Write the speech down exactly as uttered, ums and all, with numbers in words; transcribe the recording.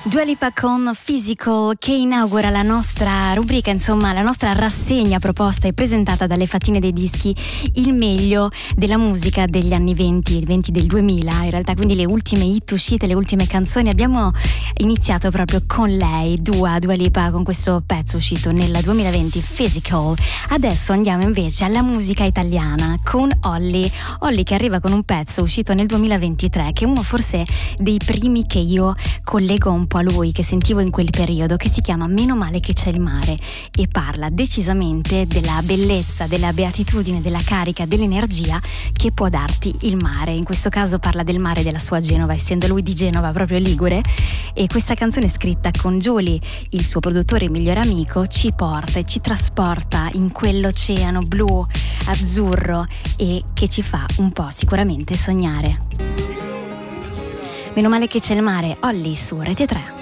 Dua Lipa con Physical, che inaugura la nostra rubrica, insomma la nostra rassegna proposta e presentata dalle Fattine dei Dischi, il meglio della musica degli anni venti, il venti del duemila, in realtà, quindi le ultime hit uscite, le ultime canzoni. Abbiamo iniziato proprio con lei, Dua, Dua Lipa, con questo pezzo uscito nel duemilaventi, Physical. Adesso andiamo invece alla musica italiana con Olly, Olly che arriva con un pezzo uscito nel duemilaventitré, che è uno forse dei primi che io collego un po' a lui, che sentivo in quel periodo, che si chiama Meno male che c'è il mare, e parla decisamente della bellezza, della beatitudine, della carica, dell'energia che può darti il mare. In questo caso parla del mare della sua Genova, essendo lui di Genova, proprio ligure, e questa canzone scritta con Giuli, il suo produttore e migliore amico, ci porta e ci trasporta in quell'oceano blu, azzurro, e che ci fa un po' sicuramente sognare. Meno male che c'è il mare, Olly su Rete tre.